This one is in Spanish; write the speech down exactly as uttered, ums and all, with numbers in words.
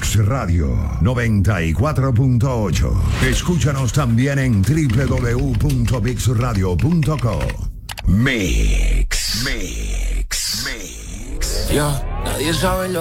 Mix Radio noventa y cuatro punto ocho. Escúchanos también en doble u doble u doble u punto mix radio punto com. Mix. Mix. Mix. Ya, nadie sabe lo